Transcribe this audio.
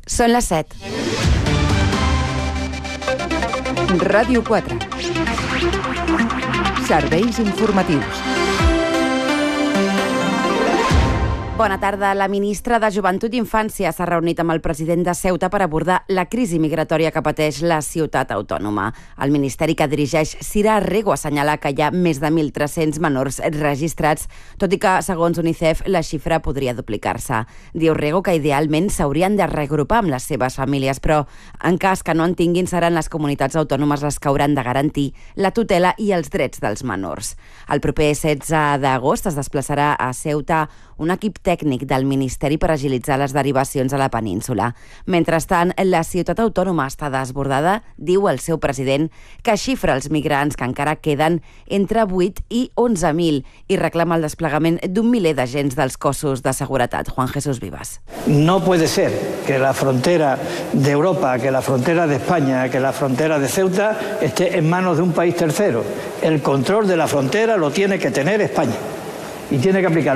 Són les 7. Ràdio 4. Serveis informatius. Bona tarda. La ministra de Joventut i Infància s'ha reunit amb el president de Ceuta per abordar la crisi migratòria que pateix la ciutat autònoma. El ministeri que dirigeix Sira Arrego assenyala que hi ha més de 1.300 menors registrats, tot i que, segons UNICEF, la xifra podria duplicar-se. Diu Arrego que idealment s'haurien de reagrupar amb les seves famílies, però en cas que no en tinguin seran les comunitats autònomes les que hauran de garantir la tutela i els drets dels menors. El proper 16 d'agost es desplaçarà a Ceuta un equip tècnic del Ministeri per agilitzar les derivacions a la península. Mentrestant, la ciutat autònoma està desbordada, diu el seu president, que xifra els migrants que encara queden entre 8 i 11.000 i reclama el desplegament d'un miler d'agents dels cossos de seguretat. Juan Jesús Vivas. No puede ser que la frontera de Europa, que la frontera de España, que la frontera de Ceuta esté en manos de un país tercero. El control de la frontera lo tiene que tener España y tiene que aplicarlo.